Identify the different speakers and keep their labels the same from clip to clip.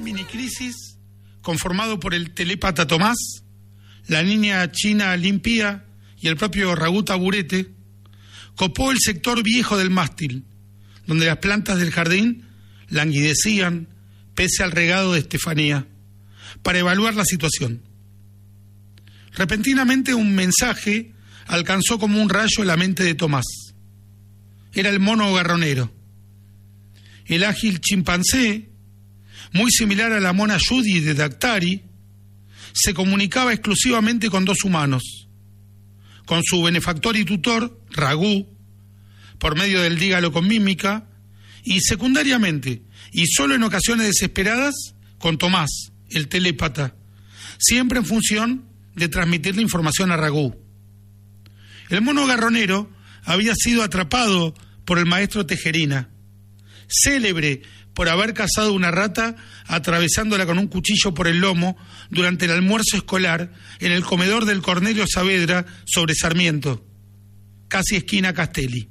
Speaker 1: minicrisis conformado por el telépata Tomás, la niña china Limpia y el propio Ragú Taburete, copó el sector viejo del mástil, donde las plantas del jardín languidecían pese al regado de Estefanía, para evaluar la situación. Repentinamente un mensaje alcanzó como un rayo la mente de Tomás. Era el mono garronero. El ágil chimpancé, muy similar a la mona Judy de Daktari, se comunicaba exclusivamente con dos humanos, con su benefactor y tutor, Ragú, por medio del dígalo con mímica, y secundariamente, y solo en ocasiones desesperadas, con Tomás, el telépata, siempre en función de transmitir la información a Ragú. El mono garronero había sido atrapado por el maestro Tejerina, célebre por haber cazado una rata atravesándola con un cuchillo por el lomo durante el almuerzo escolar en el comedor del Cornelio Saavedra sobre Sarmiento, casi esquina Castelli.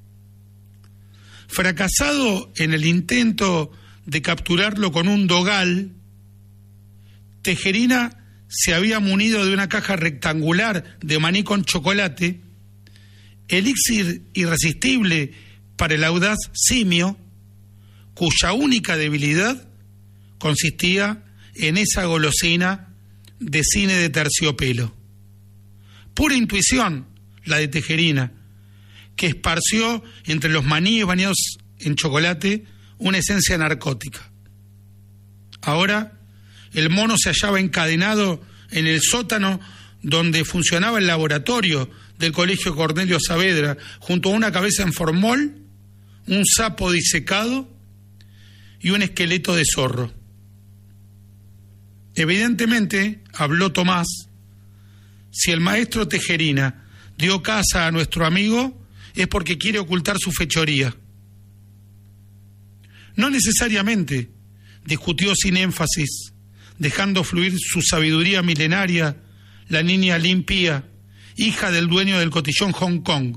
Speaker 1: Fracasado en el intento de capturarlo con un dogal, Tejerina se había munido de una caja rectangular de maní con chocolate, elixir irresistible para el audaz simio, cuya única debilidad consistía en esa golosina de cine de terciopelo. Pura intuición, la de Tejerina, que esparció entre los maníes bañados en chocolate una esencia narcótica. Ahora, el mono se hallaba encadenado en el sótano donde funcionaba el laboratorio del Colegio Cornelio Saavedra, junto a una cabeza en formol, un sapo disecado y un esqueleto de zorro. Evidentemente, habló Tomás, si el maestro Tejerina dio caza a nuestro amigo es porque quiere ocultar su fechoría. No necesariamente, discutió sin énfasis, dejando fluir su sabiduría milenaria, la niña Limpia, hija del dueño del cotillón Hong Kong.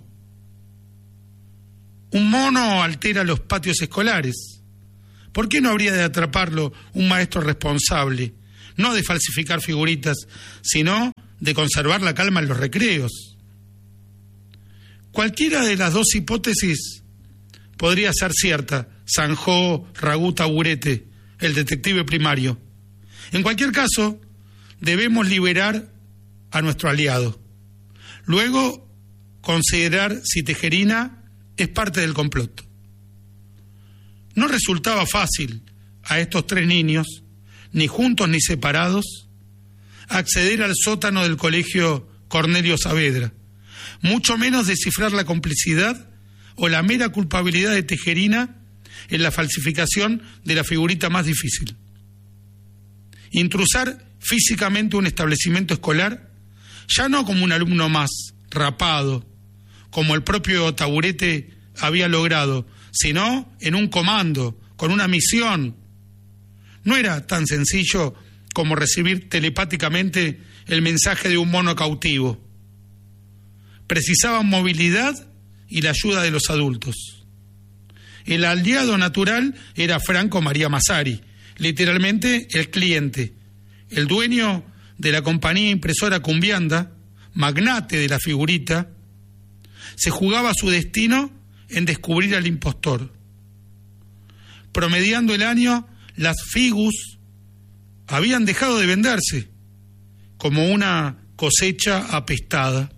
Speaker 1: Un mono altera los patios escolares. ¿Por qué no habría de atraparlo un maestro responsable? No de falsificar figuritas, sino de conservar la calma en los recreos. Cualquiera de las dos hipótesis podría ser cierta, zanjó Ragú Taburete, el detective primario. En cualquier caso, debemos liberar a nuestro aliado. Luego, considerar si Tejerina es parte del complot. No resultaba fácil a estos tres niños, ni juntos ni separados, acceder al sótano del Colegio Cornelio Saavedra, mucho menos descifrar la complicidad o la mera culpabilidad de Tejerina en la falsificación de la figurita más difícil. Intrusar físicamente un establecimiento escolar, ya no como un alumno más, rapado, como el propio Taburete había logrado, sino en un comando, con una misión. No era tan sencillo como recibir telepáticamente el mensaje de un mono cautivo. Precisaban movilidad y la ayuda de los adultos. El aliado natural era Franco María Massari, literalmente el cliente, el dueño de la compañía impresora Cumbianda, magnate de la figurita. Se jugaba su destino en descubrir al impostor. Promediando el año, las figus habían dejado de venderse, como una cosecha apestada.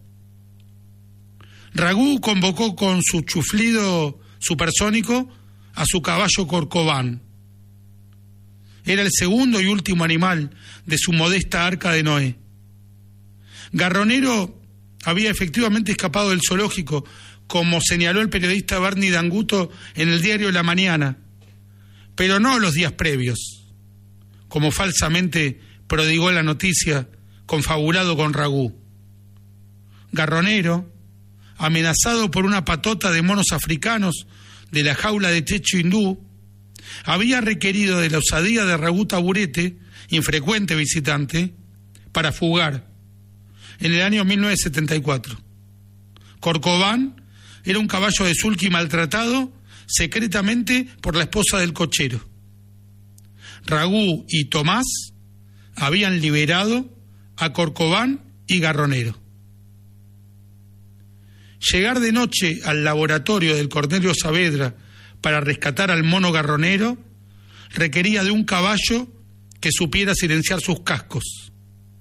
Speaker 1: Ragú convocó con su chuflido supersónico a su caballo Corcován. Era el segundo y último animal de su modesta arca de Noé. Garronero había efectivamente escapado del zoológico, como señaló el periodista Bernie Danguto en el diario La Mañana, pero no los días previos, como falsamente prodigó la noticia, confabulado con Ragú. Garronero, amenazado por una patota de monos africanos de la jaula de techo hindú, había requerido de la osadía de Ragú Taburete, infrecuente visitante, para fugar en el año 1974. Corcován era un caballo de sulky maltratado secretamente por la esposa del cochero. Ragú y Tomás habían liberado a Corcován y Garronero. Llegar de noche al laboratorio del Cornelio Saavedra para rescatar al mono Garronero requería de un caballo que supiera silenciar sus cascos.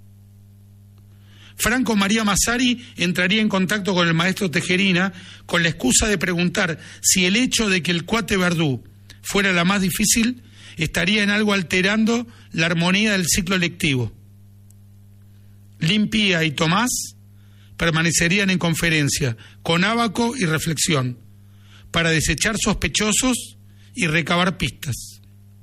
Speaker 1: Franco María Massari entraría en contacto con el maestro Tejerina con la excusa de preguntar si el hecho de que el Cuate Verdú fuera la más difícil estaría en algo alterando la armonía del ciclo lectivo. Limpia y Tomás permanecerían en conferencia con ábaco y reflexión para desechar sospechosos y recabar pistas.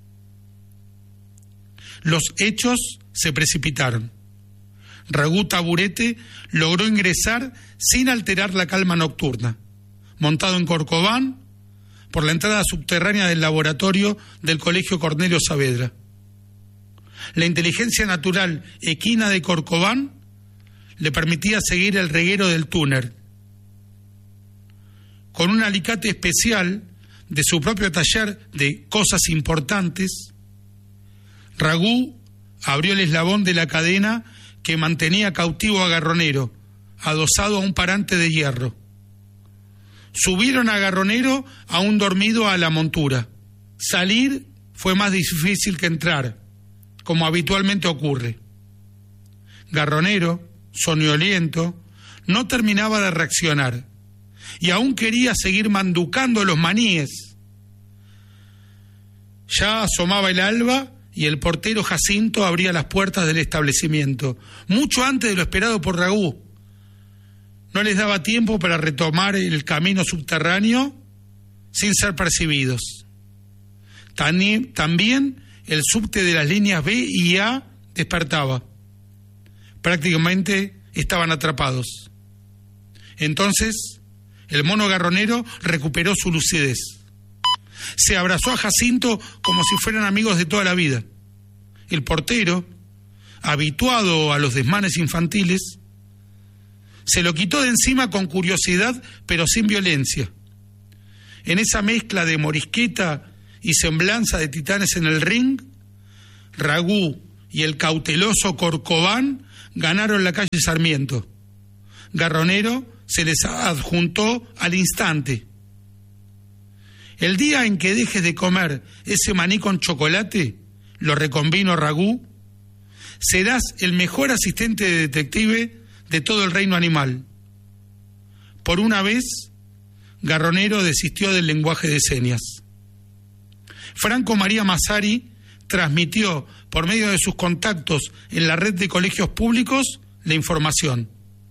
Speaker 1: Los hechos se precipitaron. Ragú Taburete logró ingresar sin alterar la calma nocturna, montado en Corcován por la entrada subterránea del laboratorio del Colegio Cornelio Saavedra. La inteligencia natural equina de Corcován le permitía seguir el reguero del túnel. Con un alicate especial de su propio taller de cosas importantes, Ragú abrió el eslabón de la cadena que mantenía cautivo a Garronero, adosado a un parante de hierro. Subieron a Garronero aún dormido a la montura. Salir fue más difícil que entrar, como habitualmente ocurre. Garronero, soñoliento, no terminaba de reaccionar y aún quería seguir manducando los maníes. Ya asomaba el alba y el portero Jacinto abría las puertas del establecimiento, mucho antes de lo esperado por Ragú. No les daba tiempo para retomar el camino subterráneo sin ser percibidos. También el subte de las líneas B y A despertaba. Prácticamente estaban atrapados. Entonces, el mono Garronero recuperó su lucidez. Se abrazó a Jacinto como si fueran amigos de toda la vida. El portero, habituado a los desmanes infantiles, se lo quitó de encima con curiosidad, pero sin violencia. En esa mezcla de morisqueta y semblanza de titanes en el ring, Ragú y el cauteloso Corcován ganaron la calle Sarmiento. Garronero se les adjuntó al instante. El día en que dejes de comer ese maní con chocolate, lo reconvino Ragú, serás el mejor asistente de detective de todo el reino animal. Por una vez, Garronero desistió del lenguaje de señas. Franco María Massari transmitió por medio de sus contactos en la red de colegios públicos la información.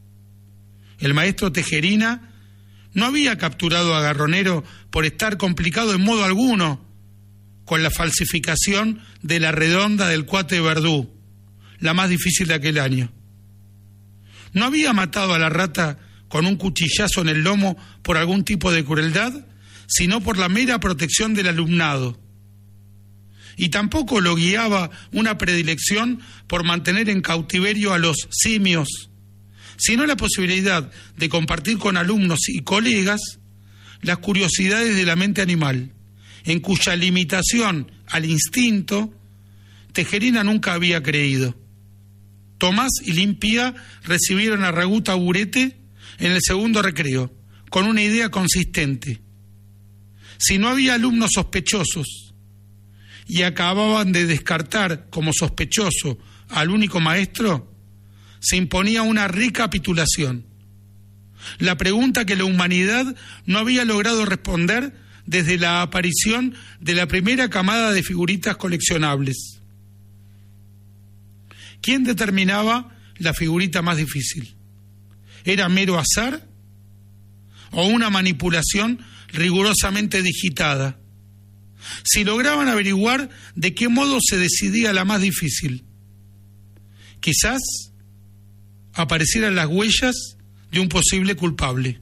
Speaker 1: El maestro Tejerina no había capturado a Garronero por estar complicado en modo alguno con la falsificación de la redonda del Cuate Verdú, la más difícil de aquel año. No había matado a la rata con un cuchillazo en el lomo por algún tipo de crueldad, sino por la mera protección del alumnado. Y tampoco lo guiaba una predilección por mantener en cautiverio a los simios, sino la posibilidad de compartir con alumnos y colegas las curiosidades de la mente animal, en cuya limitación al instinto Tejerina nunca había creído. Tomás y Limpia recibieron a Ragú Taburete en el segundo recreo, con una idea consistente. Si no había alumnos sospechosos y acababan de descartar como sospechoso al único maestro, se imponía una recapitulación. La pregunta que la humanidad no había logrado responder desde la aparición de la primera camada de figuritas coleccionables. ¿Quién determinaba la figurita más difícil? ¿Era mero azar o una manipulación rigurosamente digitada? Si lograban averiguar de qué modo se decidía la más difícil, quizás aparecieran las huellas de un posible culpable.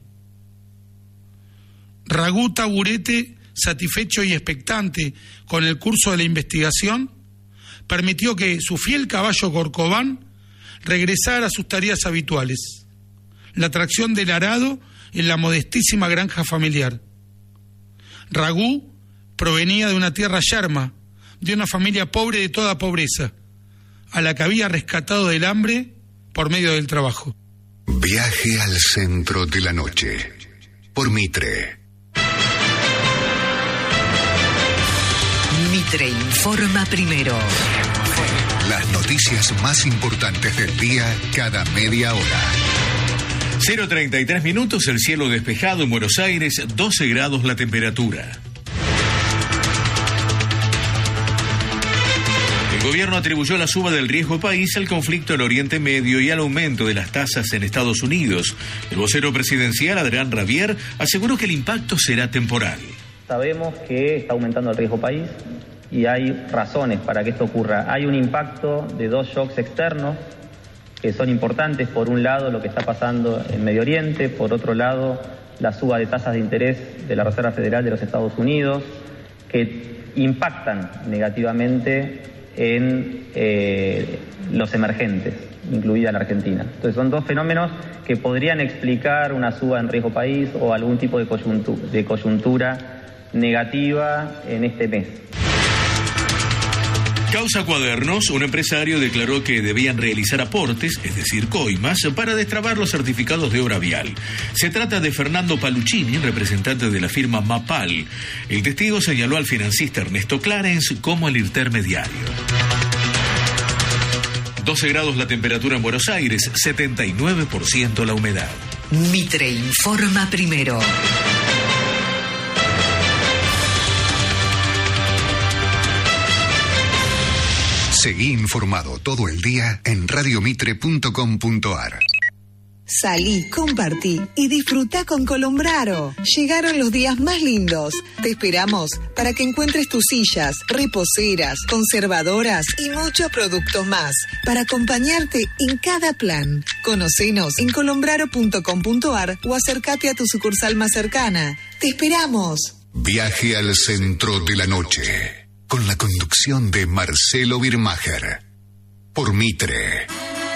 Speaker 1: Ragú Taburete, satisfecho y expectante con el curso de la investigación, permitió que su fiel caballo Corcován regresara a sus tareas habituales, la tracción del arado en la modestísima granja familiar. Ragú provenía de una tierra yerma, de una familia pobre de toda pobreza, a la que había rescatado del hambre por medio del trabajo.
Speaker 2: Viaje al centro de la noche, por Mitre.
Speaker 3: Mitre informa primero.
Speaker 2: Las noticias más importantes del día cada media hora.
Speaker 4: 0:33 minutos, el cielo despejado en Buenos Aires, 12 grados la temperatura. El gobierno atribuyó la suba del riesgo país al conflicto en Oriente Medio y al aumento de las tasas en Estados Unidos. El vocero presidencial, Adrián Rabier, aseguró que el impacto será temporal.
Speaker 5: Sabemos que está aumentando el riesgo país y hay razones para que esto ocurra. Hay un impacto de dos shocks externos que son importantes. Por un lado, lo que está pasando en Medio Oriente, por otro lado, la suba de tasas de interés de la Reserva Federal de los Estados Unidos, que impactan negativamente en los emergentes, incluida la Argentina. Entonces son dos fenómenos que podrían explicar una suba en riesgo país o algún tipo de coyuntura negativa en este mes.
Speaker 4: Causa Cuadernos, un empresario declaró que debían realizar aportes, es decir, coimas, para destrabar los certificados de obra vial. Se trata de Fernando Paluccini, representante de la firma Mapal. El testigo señaló al financista Ernesto Clarence como el intermediario. 12 grados la temperatura en Buenos Aires, 79% la humedad.
Speaker 3: Mitre informa primero.
Speaker 2: Seguí informado todo el día en radiomitre.com.ar.
Speaker 6: Salí, compartí y disfruta con Colombraro. Llegaron los días más lindos. Te esperamos para que encuentres tus sillas, reposeras, conservadoras y muchos productos más para acompañarte en cada plan. Conocenos en colombraro.com.ar o acércate a tu sucursal más cercana. ¡Te esperamos!
Speaker 2: Viaje al centro de la noche, con la conducción de Marcelo Birmacher, por Mitre.